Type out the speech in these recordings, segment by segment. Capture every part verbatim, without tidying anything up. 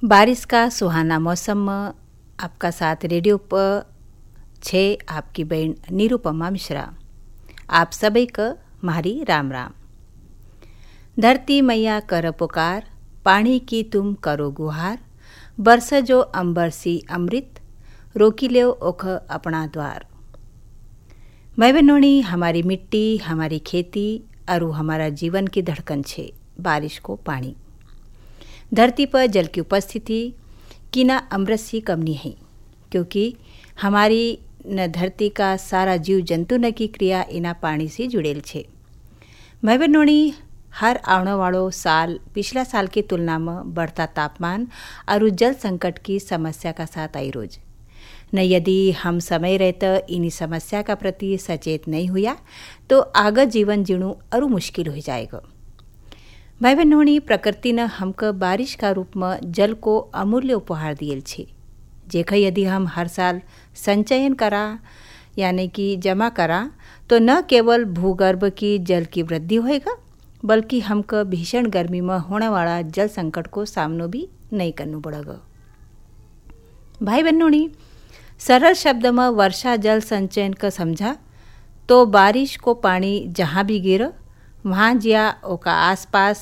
बारिश का सुहाना मौसम में आपका साथ रेडियो पर छे आपकी बहन निरुपमा मिश्रा। आप सभी का मारी राम राम। धरती मैया कर पुकार, पानी की तुम करो गुहार, बरस जो अंबर सी अमृत, रोकी ले ओख अपना द्वार। भाई बहनों, हमारी मिट्टी, हमारी खेती और हमारा जीवन की धड़कन छे बारिश को पानी। धरती पर जल की उपस्थिति की ना अमृत सी कम नहीं है, क्योंकि हमारी न धरती का सारा जीव जंतु न की क्रिया इना पानी से जुड़ेल छे। भाई बहनों, हर आने वालों साल पिछला साल की तुलना में बढ़ता तापमान और जल संकट की समस्या का साथ आई रोज न यदि हम समय रहते इन्हीं समस्या का प्रति सचेत नहीं हुआ तो आगे जीवन जीणु और मुश्किल हो जाएगा। भाई बहनों, प्रकृति ने हमको बारिश का रूप में जल को अमूल्य उपहार दिए छे, जेका यदि हम हर साल संचयन करा यानी कि जमा करा तो न केवल भूगर्भ की जल की वृद्धि होएगा, बल्कि हमको भीषण गर्मी में होने वाला जल संकट को सामना भी नहीं करना पड़ेगा। भाई बहनों, सरल शब्द में वर्षा जल संचयन का समझा तो बारिश को पानी जहाँ भी गिर वहाँ जिया ओका आसपास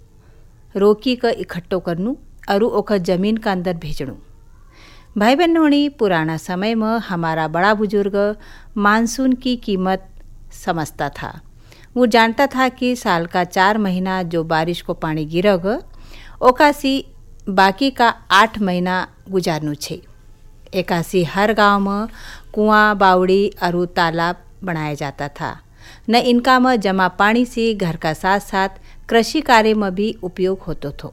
रोकी का इकट्ठो करनू और ओका जमीन का अंदर भेजणू। भाई बहनों, पुराना समय में हमारा बड़ा बुजुर्ग मानसून की कीमत समझता था। वो जानता था कि साल का चार महीना जो बारिश को पानी गिरेगा ओकासी बाकी का आठ महीना गुजारनू छे। एकासी हर गांव में कुआं, बावड़ी और तालाब बनाया जाता था। न इनका में जमा पानी से घर का साथ साथ कृषि कार्य में भी उपयोग होतो थो।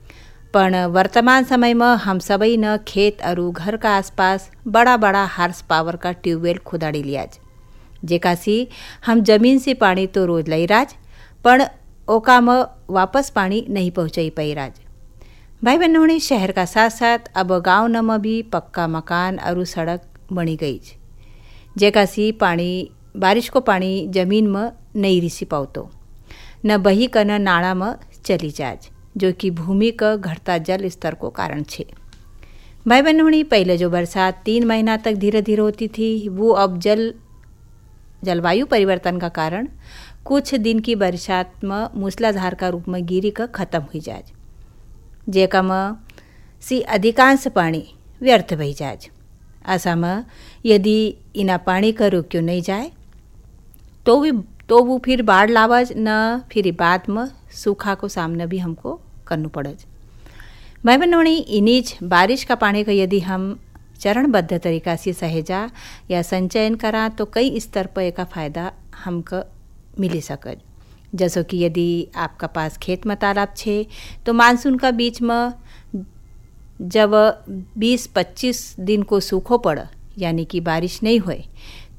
पण वर्तमान समय में हम सभी न खेत और घर का आसपास बड़ा बड़ा हार्स पावर का ट्यूबवेल खुदाड़ी लियाज, जेकासी हम जमीन से पानी तो रोज लई राज, पण ओका में वापस पानी नहीं पहुँचाई पाई राज। भाई बहनों, शहर का साथ साथ अब गाँव न में भी पक्का मकान और सड़क बनी गई, जेकासी पानी बारिश को पानी जमीन में नहीं रिसी पावतो न बही कन नाला में चली जाज, जो कि भूमि का घटता जल स्तर को कारण छे। भाई बहनों, पहले जो बरसात तीन महीना तक धीरे धीरे होती थी वो अब जल जलवायु परिवर्तन का कारण कुछ दिन की बरसात में मूसलाधार का रूप में गिरी का खत्म हुई जाज, जेका में सी अधिकांश पानी व्यर्थ बही जाज। ऐसा में यदि इना पानी का रोक्यो नहीं जाए तो भी तो वो फिर बाढ़ लावज न फिर बाद में सूखा को सामना भी हमको करना पड़ज। भाई बहनों, इनीज बारिश का पानी का यदि हम चरणबद्ध तरीका से सहेजा या संचयन करा तो कई स्तर पर एक फ़ायदा हमको मिली सकज। जैसे कि यदि आपका पास खेत में तालाब छे तो मानसून का बीच में जब बीस पच्चीस दिन को सूखो पड़ यानी कि बारिश नहीं होए